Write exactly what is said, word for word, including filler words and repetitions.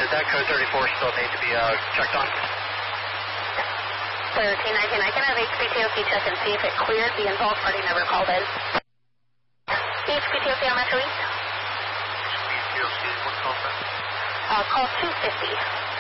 Did that code thirty-four still need to be uh, checked on? thirteen nineteen, I can have H P T O C check and see if it cleared. The involved party never called in. H P T O C on Metro East. H P T O C, what call that? Uh, call two fifty.